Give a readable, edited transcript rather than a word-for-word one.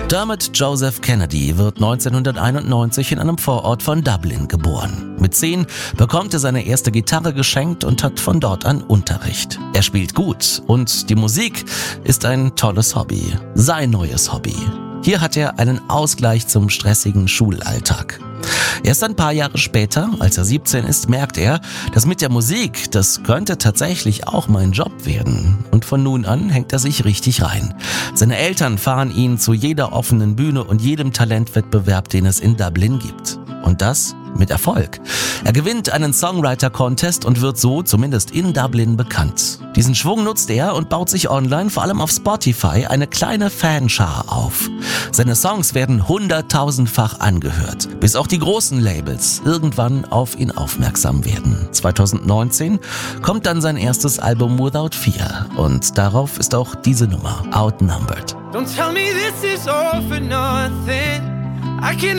Dermot Joseph Kennedy wird 1991 in einem Vorort von Dublin geboren. Mit 10 bekommt er seine erste Gitarre geschenkt und hat von dort an Unterricht. Er spielt gut und die Musik ist ein tolles Hobby, sein neues Hobby. Hier hat er einen Ausgleich zum stressigen Schulalltag. Erst ein paar Jahre später, als er 17 ist, merkt er, dass mit der Musik, das könnte tatsächlich auch mein Job werden. Und von nun an hängt er sich richtig rein. Seine Eltern fahren ihn zu jeder offenen Bühne und jedem Talentwettbewerb, den es in Dublin gibt. Und das mit Erfolg. Er gewinnt einen Songwriter-Contest und wird so zumindest in Dublin bekannt. Diesen Schwung nutzt er und baut sich online, vor allem auf Spotify, eine kleine Fanschar auf. Seine Songs werden 100.000-fach angehört, bis auch die großen Labels irgendwann auf ihn aufmerksam werden. 2019 kommt dann sein erstes Album Without Fear und darauf ist auch diese Nummer, Outnumbered. Don't tell me this is all for nothing. I can